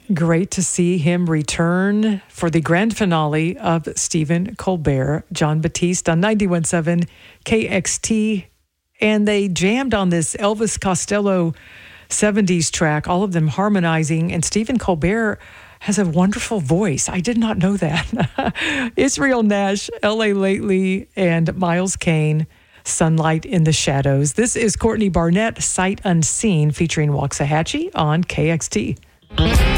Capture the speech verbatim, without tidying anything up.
Great to see him return for the grand finale of Stephen Colbert, Jon Batiste on ninety-one point seven K X T. And they jammed on this Elvis Costello seventies track, all of them harmonizing. And Stephen Colbert has a wonderful voice. I did not know that. Israel Nash, L A Lately, and Miles Kane, Sunlight in the Shadows. This is Courtney Barnett, Sight Unseen, featuring Waxahachie on K X T.